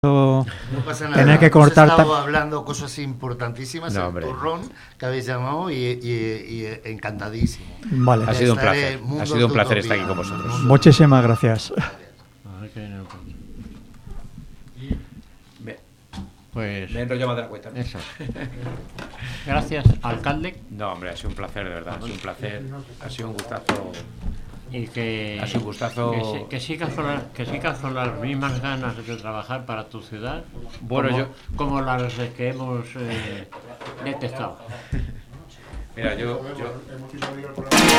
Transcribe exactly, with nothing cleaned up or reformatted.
No pasa nada. Tener que Hemos cortar estado tan... hablando cosas importantísimas, no, el hombre. turrón que habéis llamado y, y, y encantadísimo. Vale. Ha sido un Estaré placer. mundo Ha sido un placer utopía. estar aquí con vosotros. Muchísimas gracias. Pues Me he enrollado más de la cuenta. eso. Gracias, alcalde. No, hombre, ha sido un placer, de verdad. Ha sido un placer. Ha sido un gustazo. Y que, Ha sido un gustazo. que, si- que sigas con la- que sigas con las mismas ganas de trabajar para tu ciudad, Bueno, como, yo- como las que hemos eh, detectado. Mira, yo, yo,